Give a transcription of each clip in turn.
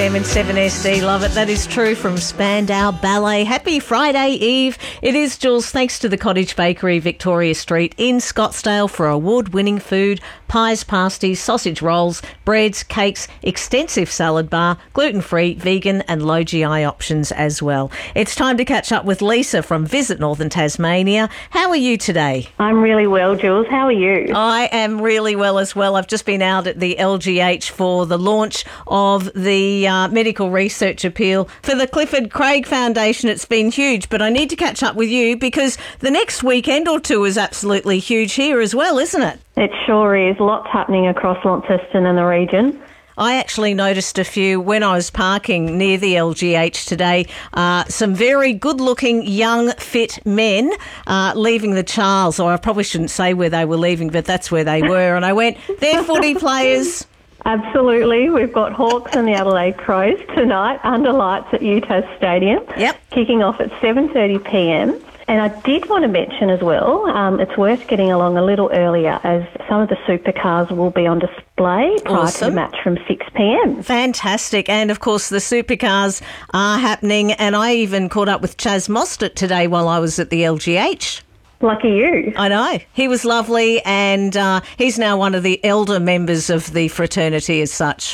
a.m. in 7SD. Love it. That is true from Spandau Ballet. Happy Friday Eve. It is, Jules, thanks to the Cottage Bakery, Victoria Street in Scottsdale for award-winning food, pies, pasties, sausage rolls, breads, cakes, extensive salad bar, gluten-free, vegan and low GI options as well. It's time to catch up with Lisa from Visit Northern Tasmania. How are you today? I'm really well, Jules. How are you? I am really well as well. I've just been out at the LGH for the launch of the medical research appeal for the Clifford Craig Foundation. It's been huge, but I need to catch up with you because the next weekend or two is absolutely huge here as well, isn't it? It sure is. Lots happening across Launceston and the region. I actually noticed a few when I was parking near the LGH today, some very good-looking, young, fit men leaving the Charles. Or I probably shouldn't say where they were leaving, but that's where they were. And I went, they're footy players. Absolutely. We've got Hawks and the Adelaide Crows tonight under lights at UTAS Stadium. Yep. Kicking off at 7:30pm. And I did want to mention as well, it's worth getting along a little earlier as some of the supercars will be on display prior to the match from 6pm. Fantastic. And, of course, the supercars are happening. And I even caught up with Chaz Mostert today while I was at the LGH. Lucky you. I know. He was lovely and he's now one of the elder members of the fraternity as such.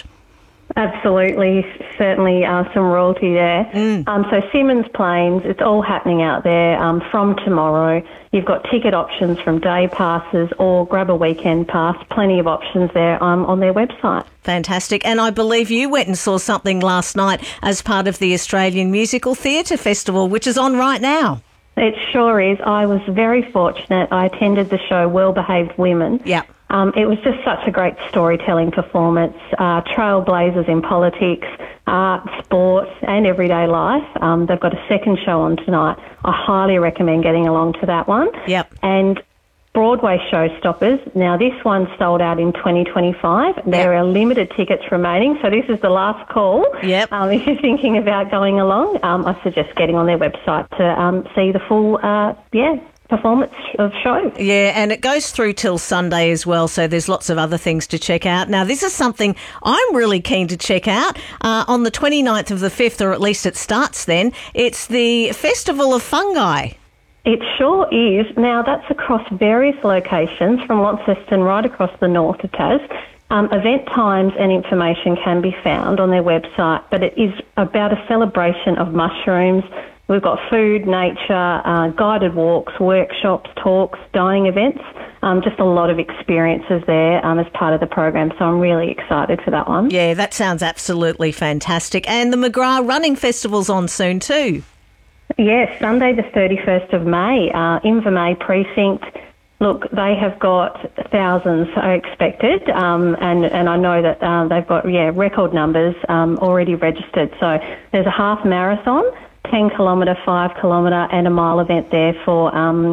Absolutely, certainly some royalty there. So Simmons Plains, it's all happening out there from tomorrow. You've got ticket options from day passes or grab a weekend pass. Plenty of options there on their website. Fantastic. And I believe you went and saw something last night as part of the Australian Musical Theatre Festival, which is on right now. It sure is. I was very fortunate. I attended the show Well Behaved Women. Yeah. It was just such a great storytelling performance, trailblazers in politics, art, sport and everyday life. They've got a second show on tonight. I highly recommend getting along to that one. Yep. And Broadway Showstoppers. Now, this one sold out in 2025. There are limited tickets remaining, so this is the last call. Yep. If you're thinking about going along, I suggest getting on their website to see the full, performance of show. Yeah, and it goes through till Sunday as well, so there's lots of other things to check out. Now, this is something I'm really keen to check out. On the 29th of the 5th, or at least it starts then, it's the Festival of Fungi. It sure is. Now, that's across various locations from Launceston right across the north of Tas. Event times and information can be found on their website, but it is about a celebration of mushrooms. We've got food, nature, guided walks, workshops, talks, dining events, just a lot of experiences there as part of the program. So I'm really excited for that one. Yeah, that sounds absolutely fantastic. And the McGrath Running Festival's on soon too. Yes, Sunday the 31st of May, Invermay Precinct. Look, they have got thousands, I expected, and I know that they've got, record numbers already registered. So there's a half marathon, 10 kilometre, 5 kilometre and a mile event there for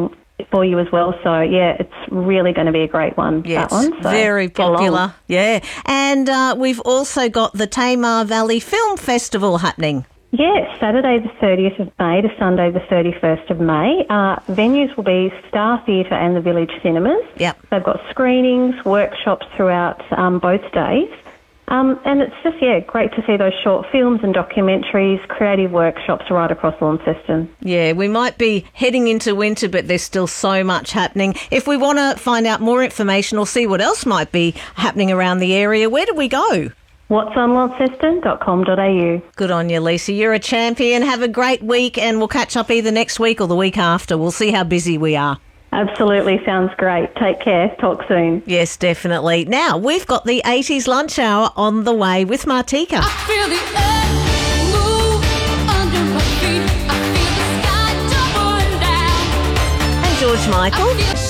you as well. So, it's really going to be a great one. Yeah, that one. So very popular. Yeah. And we've also got the Tamar Valley Film Festival happening. Yes, Saturday the 30th of May to Sunday the 31st of May. Venues will be Star Theatre and the Village Cinemas. Yep. They've got screenings, workshops throughout both days. And it's just, great to see those short films and documentaries, creative workshops right across Launceston. Yeah, we might be heading into winter, but there's still so much happening. If we want to find out more information or see what else might be happening around the area, where do we go? whatsonlaunceston.com.au. Good on you, Lisa. You're a champion. Have a great week, and we'll catch up either next week or the week after. We'll see how busy we are. Absolutely. Sounds great. Take care. Talk soon. Yes, definitely. Now, we've got the 80s lunch hour on the way with Martika. I feel the earth move under my feet. I feel the sky tumbling down. And George Michael. I feel